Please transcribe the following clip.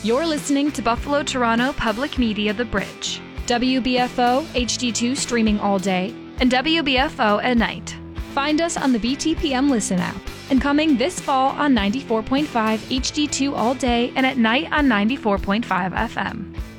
You're listening to Buffalo Toronto Public Media The Bridge. WBFO HD2 streaming all day and WBFO at night. Find us on the BTPM Listen app and coming this fall on 94.5 HD2 all day and at night on 94.5 FM.